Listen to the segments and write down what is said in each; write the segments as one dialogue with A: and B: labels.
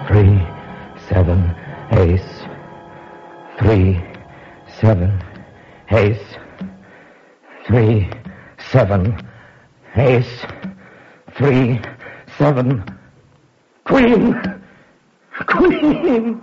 A: 3, 7, ace. 3, 7, ace. 3, 7, ace. 3, 7, queen. Queen.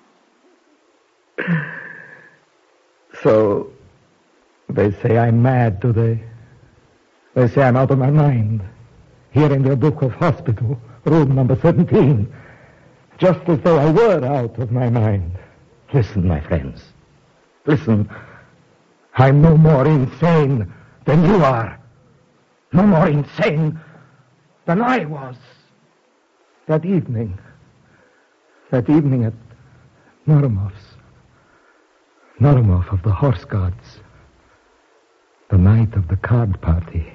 A: So, they say I'm mad, do they? They say I'm out of my mind. Here in their book of hospital, room number 17. Just as though I were out of my mind. Listen, my friends. Listen. I'm no more insane than you are. No more insane than I was. That evening at Noromov's. Noromov of the Horse Guards. The night of the card party.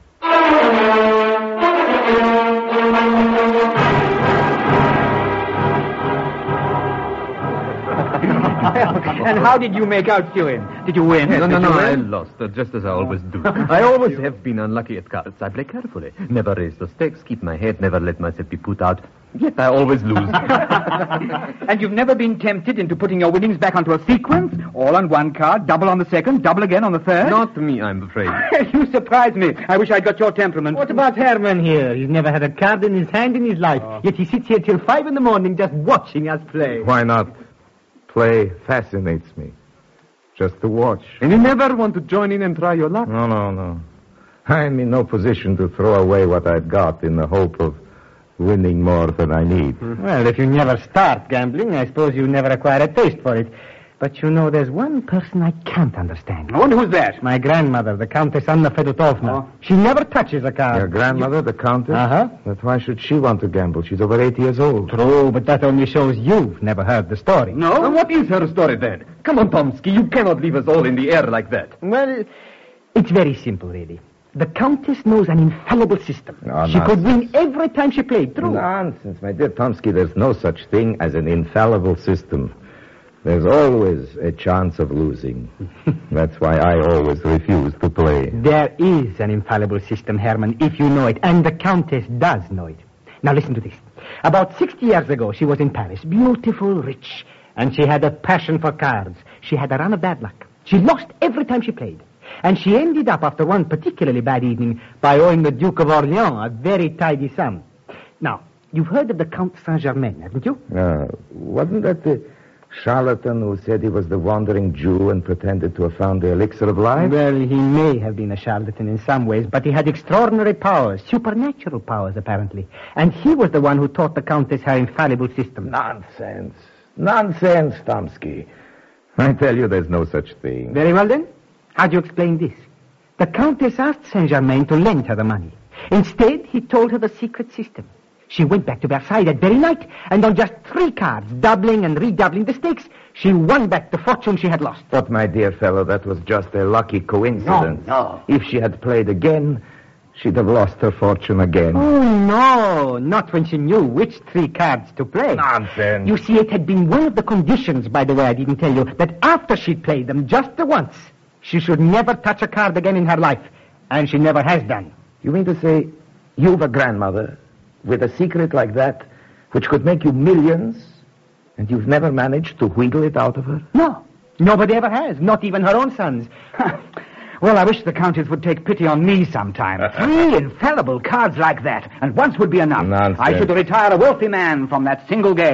B: And how did you make out, Stewin? Did you win?
C: No, I lost, just as I always do. I always have been unlucky at cards. I play carefully. Never raise the stakes, keep my head, never let myself be put out. Yet I always lose.
B: And you've never been tempted into putting your winnings back onto a sequence? All on one card, double on the second, double again on the third?
C: Not me, I'm afraid.
B: You surprise me. I wish I'd got your temperament.
D: What about Herman here? He's never had a card in his hand in his life. Yet he sits here till 5 a.m. just watching us play.
A: Why not? Play fascinates me. Just to watch.
C: And you never want to join in and try your luck?
A: No. I'm in no position to throw away what I've got in the hope of winning more than I need.
D: Well, if you never start gambling, I suppose you never acquire a taste for it. But you know, there's one person I can't understand.
B: I wonder who's that?
D: My grandmother, the Countess Anna Fedotovna. She never touches a card.
A: Your grandmother, the Countess?
D: Uh-huh.
A: But why should she want to gamble? She's over 80 years old.
D: True, but that only shows you've never heard the story.
C: No? Well, what is her story then? Come on, Tomsky, you cannot leave us all in the air like that.
D: Well, it's very simple, really. The Countess knows an infallible system.
A: No,
D: she could win every time she played. True.
A: Nonsense, my dear Tomsky. There's no such thing as an infallible system. There's always a chance of losing. That's why I always refuse to play.
D: There is an infallible system, Herman, if you know it, and the Countess does know it. Now listen to this. About 60 years ago, she was in Paris, beautiful, rich, and she had a passion for cards. She had a run of bad luck. She lost every time she played. And she ended up, after one particularly bad evening, by owing the Duke of Orleans a very tidy sum. Now, you've heard of the Count Saint-Germain, haven't you?
A: Wasn't that the charlatan who said he was the wandering Jew and pretended to have found the elixir of life?
D: Well, he may have been a charlatan in some ways, but he had extraordinary powers, supernatural powers, apparently. And he was the one who taught the Countess her infallible system.
A: Nonsense, Tomsky. I tell you, there's no such thing.
D: Very well, then. How do you explain this? The Countess asked Saint-Germain to lend her the money. Instead, he told her the secret system. She went back to Versailles that very night, and on just 3 cards, doubling and redoubling the stakes, she won back the fortune she had lost.
A: But, my dear fellow, that was just a lucky coincidence.
D: No.
A: If she had played again, she'd have lost her fortune again.
D: Oh, no, not when she knew which 3 cards to play.
A: Nonsense.
D: You see, it had been one of the conditions, by the way, I didn't tell you, that after she'd played them just the once, she should never touch a card again in her life. And she never has done.
A: You mean to say you've a grandmother with a secret like that, which could make you millions, and you've never managed to wheedle it out of her?
D: No, nobody ever has, not even her own sons.
B: Well, I wish the Countess would take pity on me sometime. 3 infallible cards like that, and once would be enough.
A: Nonsense.
B: I should retire a wealthy man from that single game.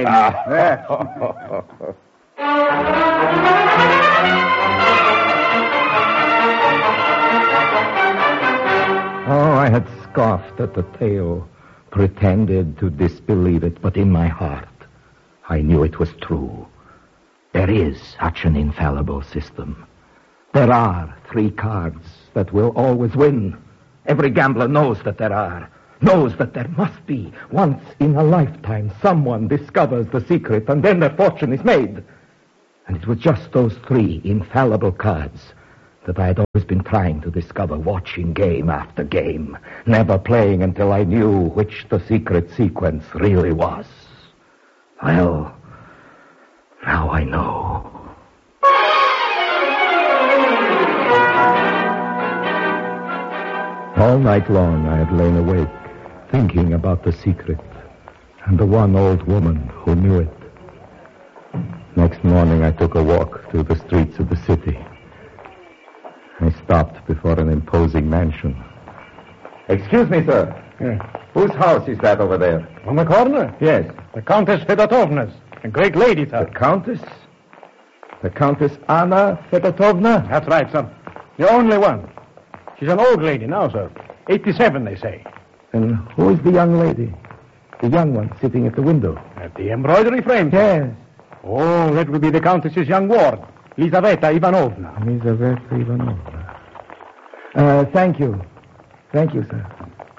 A: Oh, I had scoffed at the tale, pretended to disbelieve it, but in my heart, I knew it was true. There is such an infallible system. There are 3 cards that will always win. Every gambler knows that there are. Knows that there must be. Once in a lifetime, someone discovers the secret, and then their fortune is made. And it was just those 3 infallible cards that I had always been trying to discover, watching game after game, never playing until I knew which the secret sequence really was. Well, now I know. All night long I had lain awake, thinking about the secret, And the one old woman who knew it. Next morning, I took a walk through the streets of the city. I stopped before an imposing mansion. Excuse me, sir. Whose house is that over there?
E: On the corner?
A: Yes.
E: The Countess Fedotovna's. A great lady, sir.
A: The Countess? The Countess Anna Fedotovna?
E: That's right, sir. The only one. She's an old lady now, sir. 87, they say.
A: And who is the young lady? The young one sitting at the window?
E: At the embroidery frame, sir.
A: Yes.
E: Oh, that will be the Countess's young ward, Lizaveta Ivanovna.
A: Lizaveta Ivanovna. Thank you. Thank you, sir.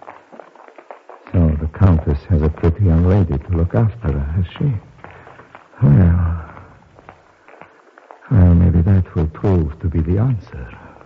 A: So the Countess has a pretty young lady to look after her, has she? Well, maybe that will prove to be the answer.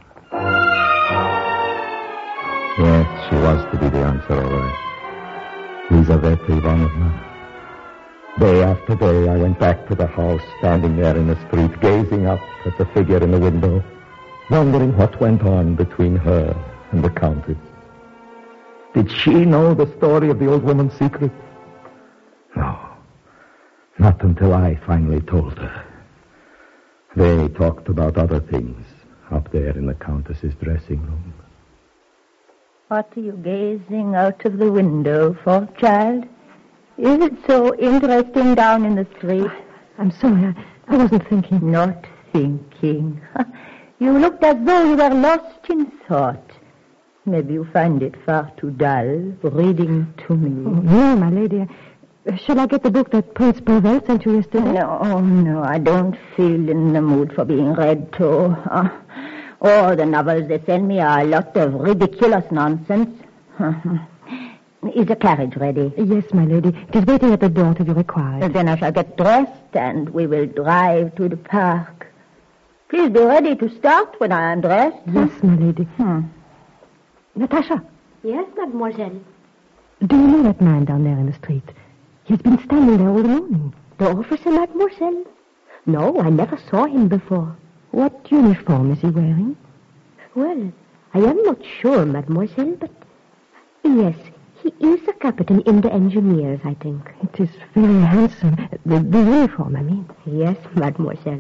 A: Yes, she was to be the answer, all right. Lizaveta Ivanovna. Day after day, I went back to the house, standing there in the street, gazing up at the figure in the window, wondering what went on between her and the Countess. Did she know the story of the old woman's secret? No. Not until I finally told her. They talked about other things up there in the Countess's dressing room.
F: What are you gazing out of the window for, child? Is it so interesting down in the street?
G: I'm sorry, I wasn't thinking.
F: Not thinking. You looked as though you were lost in thought. Maybe you find it far too dull, reading to me.
G: Oh, no, my lady. Shall I get the book that Prince Pavel sent you yesterday?
F: No, I don't feel in the mood for being read to. The novels they send me are a lot of ridiculous nonsense. Is the carriage ready?
G: Yes, my lady. It is waiting at the door to be required.
F: Then I shall get dressed and we will drive to the park. Please be ready to start when I am dressed.
G: Yes, my lady. Natasha.
H: Yes, mademoiselle.
G: Do you know that man down there in the street? He's been standing there all the morning.
H: The officer, mademoiselle? No, I never saw him before.
G: What uniform is he wearing?
H: Well, I am not sure, mademoiselle, but... Yes, he is a captain in the engineers, I think.
G: It is very handsome. The uniform, I mean.
H: Yes, mademoiselle.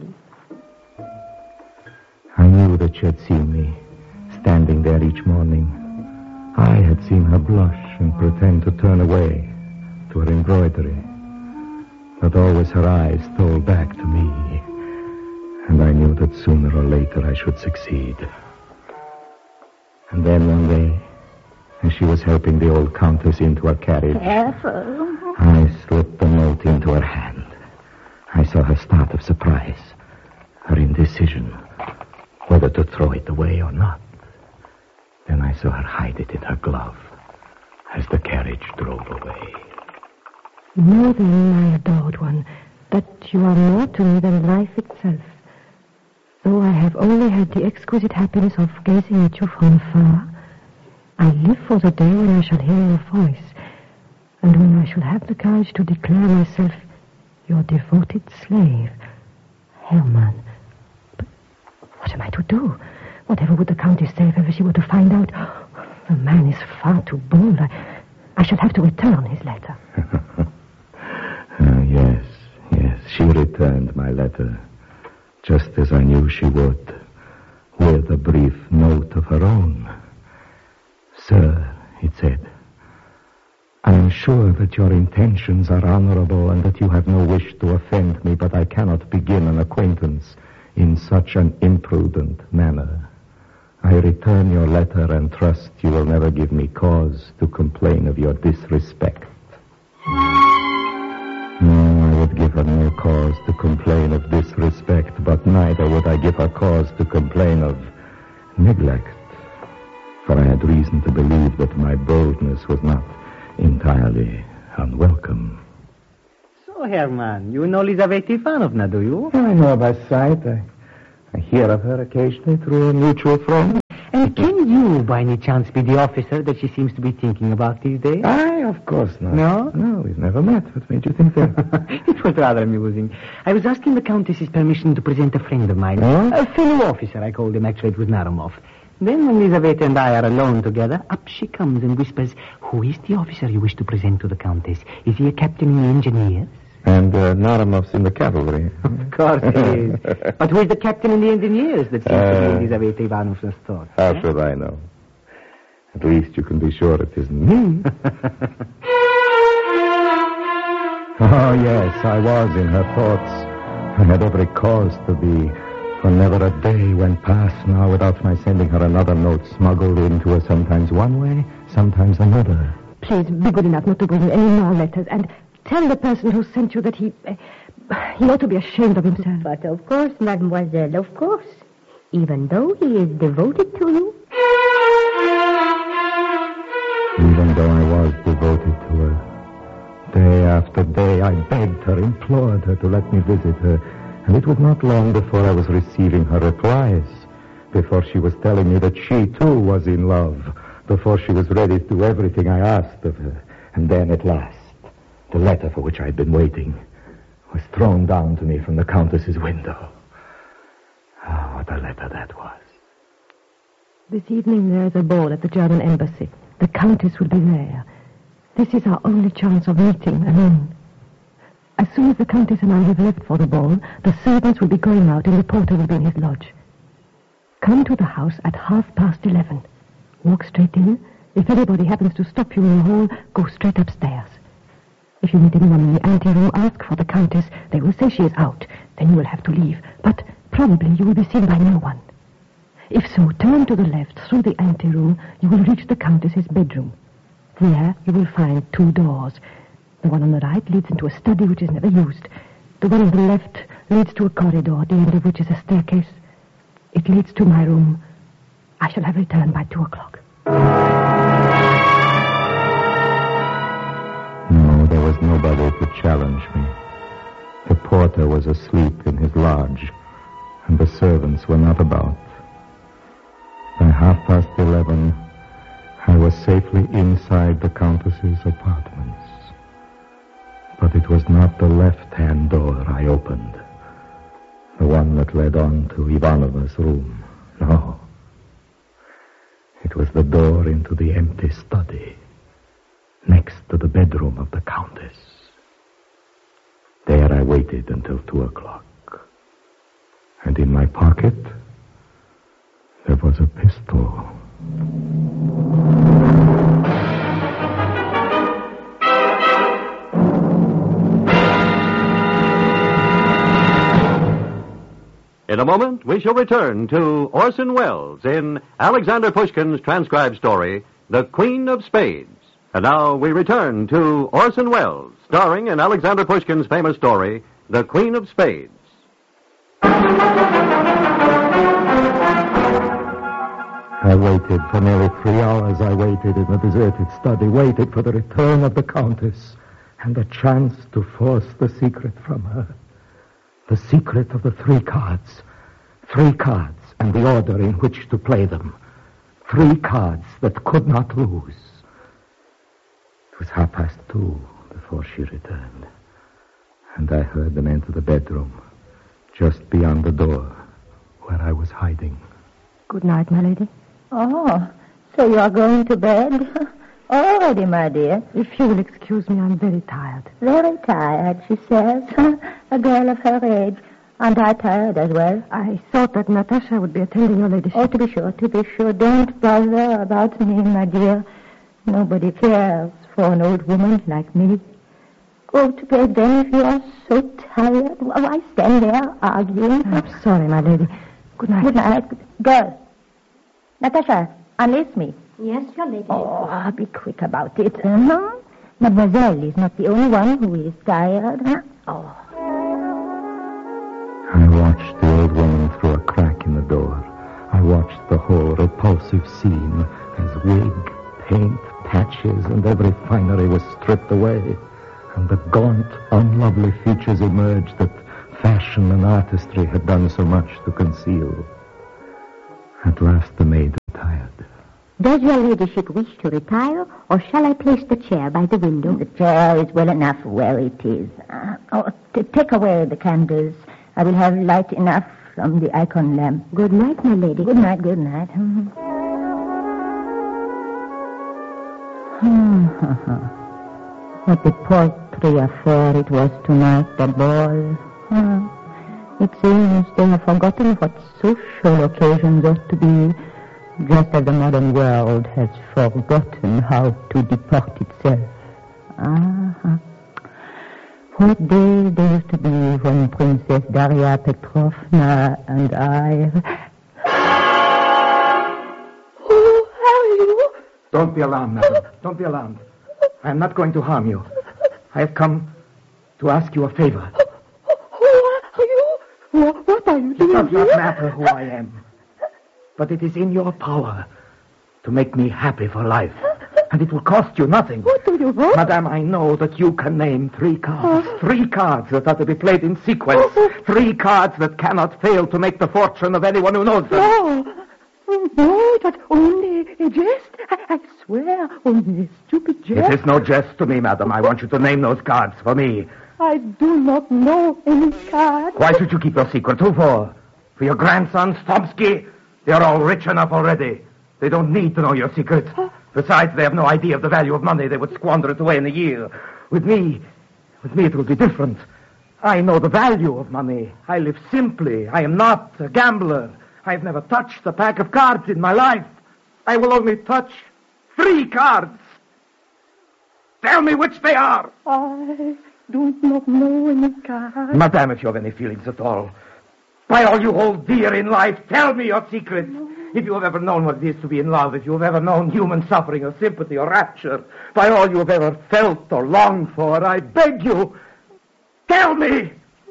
A: I knew that she had seen me, standing there each morning. I had seen her blush and pretend to turn away to her embroidery. But always her eyes stole back to me. And I knew that sooner or later I should succeed. And then one day, as she was helping the old Countess into her carriage,
F: Careful.
A: I slipped the note into her hand. I saw her start of surprise, her indecision, whether to throw it away or not. Then I saw her hide it in her glove as the carriage drove away.
G: Know then, my adored one, that you are more to me than life itself. Though I have only had the exquisite happiness of gazing at you from afar, I live for the day when I shall hear your voice, and when I shall have the courage to declare myself your devoted slave, Hermann. But what am I to do? Whatever would the Countess say if ever she were to find out? The man is far too bold. I shall have to return his letter.
A: Yes, she returned my letter, just as I knew she would, with a brief note of her own. Sir, it said, I am sure that your intentions are honorable and that you have no wish to offend me, but I cannot begin an acquaintance in such an imprudent manner. I return your letter and trust you will never give me cause to complain of your disrespect. No, I would give her no cause to complain of disrespect, but neither would I give her cause to complain of neglect. For I had reason to believe that my boldness was not entirely unwelcome.
D: So, Hermann, you know Lizaveta Ivanovna, do you?
A: I know her by sight. I hear of her occasionally through a mutual friend.
D: And can you, by any chance, be the officer that she seems to be thinking about these days?
A: Of course not.
D: No?
A: No, we've never met. What made you think that?
D: It was rather amusing. I was asking the Countess's permission to present a friend of mine.
A: Oh?
D: A fellow officer, I called him. Actually, it was Naramov. Then when Lizaveta and I are alone together, up she comes and whispers, "Who is the officer you wish to present to the Countess? Is he a captain in the engineers?"
A: And Naramov's in the cavalry.
D: Of course he is. But who is the captain in the engineers that seems to be in Lizaveta Ivanovna's thoughts?
A: How should I know? At least you can be sure it isn't me. Oh, yes, I was in her thoughts. I had every cause to be, for never a day went past now without my sending her another note smuggled into her sometimes one way, sometimes another.
G: Please, be good enough not to bring any more letters, and tell the person who sent you that he ought to be ashamed of himself.
H: But of course, mademoiselle, of course. Even though he is devoted to you.
A: Even though I was devoted to her. Day after day, I begged her, implored her to let me visit her. And it was not long before I was receiving her replies. Before she was telling me that she, too, was in love. Before she was ready to do everything I asked of her. And then, at last, the letter for which I had been waiting was thrown down to me from the Countess's window. Oh, what a letter that was.
G: This evening there is a ball at the German embassy. The Countess will be there. This is our only chance of meeting alone. As soon as the Countess and I have left for the ball, the servants will be going out and the porter will be in his lodge. Come to the house at 11:30. Walk straight in. If anybody happens to stop you in the hall, go straight upstairs. If you meet anyone in the anteroom, ask for the Countess. They will say she is out. Then you will have to leave. But probably you will be seen by no one. If so, turn to the left through the anteroom. You will reach the Countess's bedroom. There you will find 2 doors. The one on the right leads into a study which is never used. The one on the left leads to a corridor, at the end of which is a staircase. It leads to my room. I shall have returned by 2:00.
A: No, there was nobody to challenge me. The porter was asleep in his lodge, and the servants were not about. By 11:30, I was safely inside the Countess's apartments. But it was not the left-hand door I opened, the one that led on to Ivanovna's room. No. It was the door into the empty study, next to the bedroom of the Countess. There I waited until 2:00. And in my pocket, there was a pistol.
I: In a moment, we shall return to Orson Welles in Alexander Pushkin's transcribed story, The Queen of Spades. And now we return to Orson Welles, starring in Alexander Pushkin's famous story, The Queen of Spades.
A: I waited for nearly 3 hours. I waited in the deserted study, waited for the return of the Countess and the chance to force the secret from her. The secret of the 3 cards. 3 cards and the order in which to play them. 3 cards that could not lose. It was 2:30 before she returned. And I heard them enter the bedroom, just beyond the door, where I was hiding.
G: Good night, my lady.
F: Oh, so you are going to bed? Already, my dear.
G: If you will excuse me, I'm very tired.
F: Very tired, she says. A girl of her age. Aren't I tired as well?
G: I thought that Natasha would be attending your ladyship.
F: Oh, to be sure, to be sure. Don't bother about me, my dear. Nobody cares for an old woman like me. Go to bed then if you are so tired. Why stand there arguing?
G: I'm sorry, my lady. Good night.
F: Good night. Girl. Natasha, unlace me.
H: Yes, your lady.
F: Oh, be quick about it. Huh? Mademoiselle is not the only one who is tired, huh? Oh.
A: I watched the old woman through a crack in the door. I watched the whole repulsive scene as wig, paint, patches, and every finery was stripped away, and the gaunt, unlovely features emerged that fashion and artistry had done so much to conceal. At last the maid retired.
H: Does your ladyship wish to retire, or shall I place the chair by the window?
F: The chair is well enough where it is. Take away the candles. I will have light enough from the icon lamp.
H: Good night, my lady.
F: Good night, good night. What a paltry affair it was tonight, that ball. It seems they have forgotten what social occasions ought to be, just as the modern world has forgotten how to deport itself. What days there used to be when Princess Daria Petrovna and I...
H: Who are you?
A: Don't be alarmed, madam. Don't be alarmed. I am not going to harm you. I have come to ask you a favor.
H: Who are you? What are you
A: It
H: doing
A: does not
H: here?
A: matter who I am. But it is in your power to make me happy for life. And it will cost you nothing.
H: What do you want?
A: Madame, I know that you can name 3 cards. 3 cards that are to be played in sequence. 3 cards that cannot fail to make the fortune of anyone who knows them.
H: No, it was only a jest. I swear, only a stupid jest.
A: It is no jest to me, madam. I want you to name those cards for me.
H: I do not know any card.
A: Why should you keep your secret? Who for? For your grandson, Stomsky? They're all rich enough already. They don't need to know your secret. Besides, they have no idea of the value of money. They would squander it away in a year. With me it will be different. I know the value of money. I live simply. I am not a gambler. I have never touched a pack of cards in my life. I will only touch 3 cards. Tell me which they are.
H: I do not know any card.
A: Madame, if you have any feelings at all, by all you hold dear in life, tell me your secret. If you have ever known what it is to be in love, if you have ever known human suffering or sympathy or rapture, by all you have ever felt or longed for, I beg you, tell me.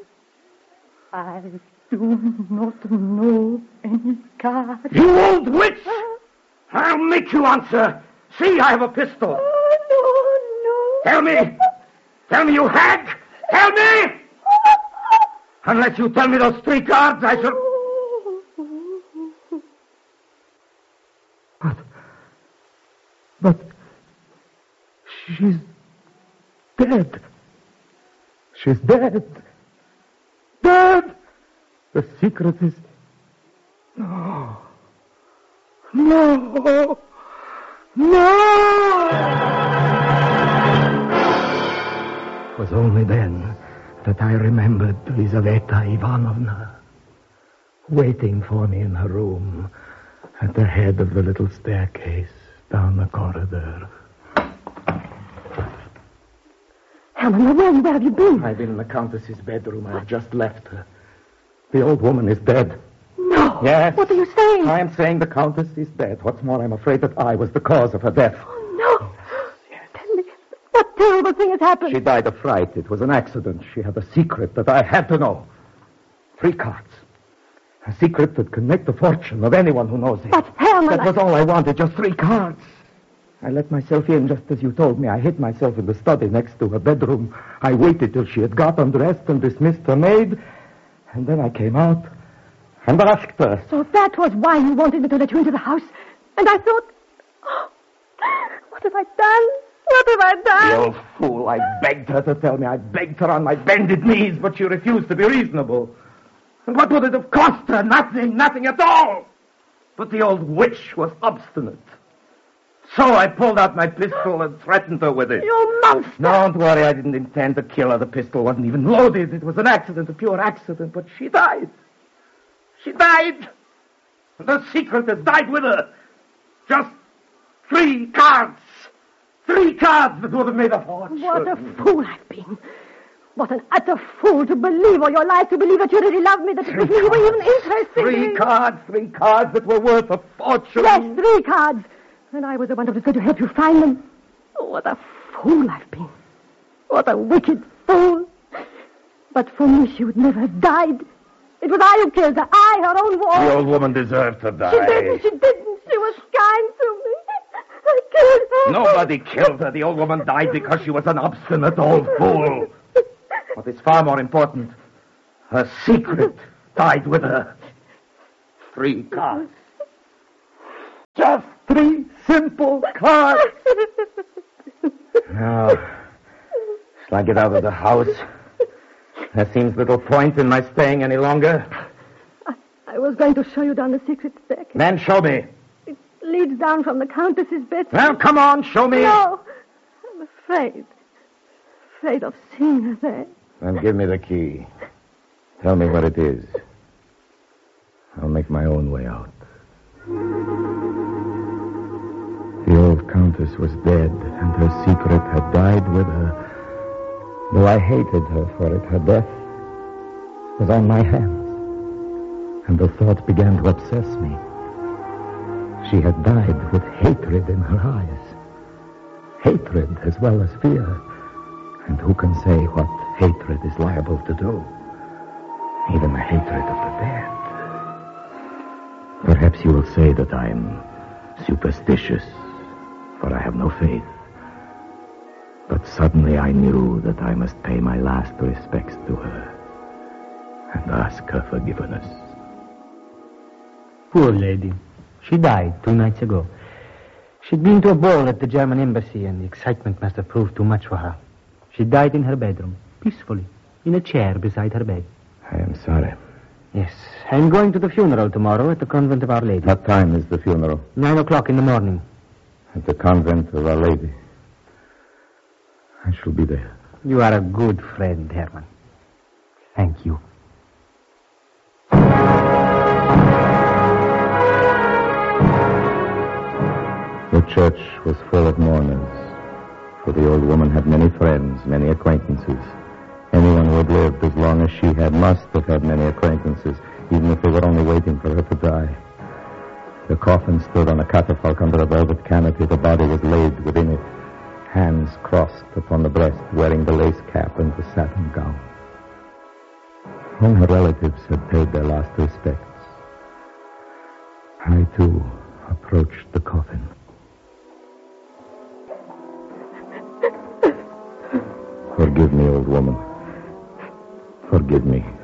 H: I do not know any card.
A: You old witch! I'll make you answer. See, I have a pistol.
H: Oh, no.
A: Tell me. Tell me, you hag. Tell me. Unless you tell me those 3 cards, I shall... But she's dead. She's dead. Dead! The secret is... No. No! No! It was only then that I remembered Lizaveta Ivanovna waiting for me in her room at the head of the little staircase down the corridor.
H: Herman, where have you been?
A: I've been in the Countess's bedroom. I have just left her. The old woman is dead.
H: No.
A: Yes.
H: What are you saying?
A: I am saying the Countess is dead. What's more, I'm afraid that I was the cause of her death.
H: Oh, no. Yes. Tell me, what terrible thing has happened?
A: She died of fright. It was an accident. She had a secret that I had to know. 3 cards. A secret that can make the fortune of anyone who knows it.
H: But, Herman...
A: That was all I wanted, just 3 cards. I let myself in just as you told me. I hid myself in the study next to her bedroom. I waited till she had got undressed and dismissed her maid. And then I came out and asked her.
H: So that was why you wanted me to let you into the house. And I thought, oh, what have I done? What have I done?
A: The old fool. I begged her to tell me. I begged her on my bended knees, but she refused to be reasonable. And what would it have cost her? Nothing at all. But the old witch was obstinate. So I pulled out my pistol and threatened her with it.
H: You monster!
A: Don't worry, I didn't intend to kill her. The pistol wasn't even loaded. It was an accident, a pure accident. But she died. She died. And the secret has died with her. Just 3 cards. 3 cards that would have made a fortune.
H: What a fool I've been. What an utter fool to believe all your life, to believe that you really loved me, that you were even interested in...
A: 3 cards that were worth a fortune.
H: Yes, 3 cards. And I was the one who was going to help you find them. Oh, what a fool I've been. What a wicked fool. But for me, she would never have died. It was I who killed her. I, her own woman.
A: The old woman deserved to die.
H: She didn't. She was kind to me. I killed her.
A: Nobody killed her. The old woman died because she was an obstinate old fool. What is far more important, her secret died with her. 3 cards. Just 3 simple cards. Now, shall I get out of the house? There seems little point in my staying any longer.
H: I was going to show you down the secret staircase.
A: Then show me.
H: It leads down from the Countess's bed.
A: Well, come on, show me.
H: No. afraid. Afraid of seeing her there.
A: Then give me the key. Tell me what it is. I'll make my own way out. The old Countess was dead, and her secret had died with her. Though I hated her for it, her death was on my hands, and the thought began to obsess me. She had died with hatred in her eyes. Hatred as well as fear. And who can say what hatred is liable to do? Even the hatred of the dead. Perhaps you will say that I am superstitious, for I have no faith. But suddenly I knew that I must pay my last respects to her and ask her forgiveness.
D: Poor lady. She died 2 nights ago. She'd been to a ball at the German embassy, and the excitement must have proved too much for her. She died in her bedroom, peacefully, in a chair beside her bed.
A: I am sorry.
D: Yes, I'm going to the funeral tomorrow at the convent of Our Lady.
A: What time is the funeral?
D: 9 o'clock in the morning.
A: At the convent of Our Lady. I shall be there.
D: You are a good friend, Herman. Thank you.
A: The church was full of mourners, for the old woman had many friends, many acquaintances. Anyone who had lived as long as she had must have had many acquaintances, even if they were only waiting for her to die. The coffin stood on a catafalque under a velvet canopy. The body was laid within it, hands crossed upon the breast, wearing the lace cap and the satin gown. All her relatives had paid their last respects. I, too, approached the coffin. Forgive me, old woman. Forgive me.